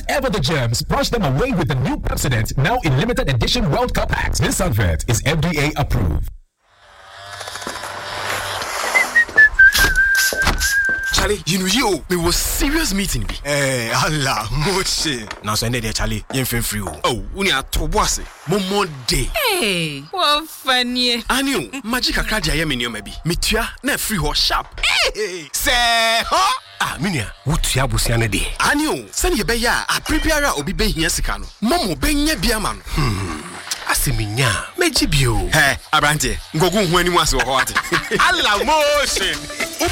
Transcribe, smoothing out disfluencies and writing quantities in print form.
Whatever the germs, brush them away with the new Pepsodent, now in limited edition World Cup packs. This advert is FDA approved. Charlie, you know we was serious meeting be. Allah, moche. Now so there Charlie, you free. Oh, uni atobose. Momo day. Hey, what funny. Aniu, magic akradia ye menio mebi. Mitua na free ho sharp. Hey, say, huh? Ah, minia, wutia busiane de. Aniu, send ye be ya, a prepare obi be hia sika no. Momo be nya bia ma no. Asiminya, meji bio. Hey, Abrante, ngogu hu ani mu ase ho ate. Allah motion.